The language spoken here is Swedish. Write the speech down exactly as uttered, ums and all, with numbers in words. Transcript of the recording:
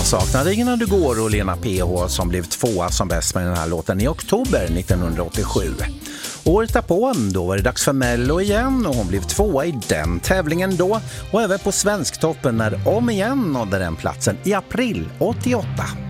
saknade ingen när du går och Lena P H som blev tvåa som bäst med den här låten i oktober nittonhundraåttiosju. Året därpå, då var det dags för Mello igen och hon blev tvåa i den tävlingen då och även på Svensktoppen när Om igen nådde den platsen i april åttioåtta.